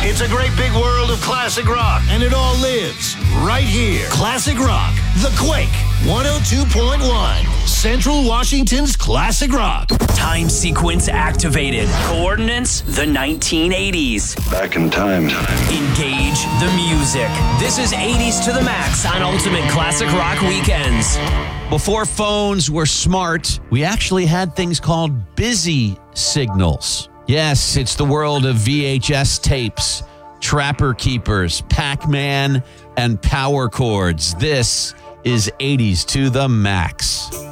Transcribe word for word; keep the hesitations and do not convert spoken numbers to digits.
It's a great big world of classic rock, and it all lives right here. Classic Rock, The Quake, one oh two point one, Central Washington's Classic Rock. Time sequence activated. Coordinates, the nineteen eighties. Back in time. Engage the music. This is eighties to the max on Ultimate Classic Rock Weekends. Before phones were smart, we actually had things called busy signals. Yes, it's the world of V H S tapes, Trapper Keepers, Pac-Man, and power chords. This is eighties to the max.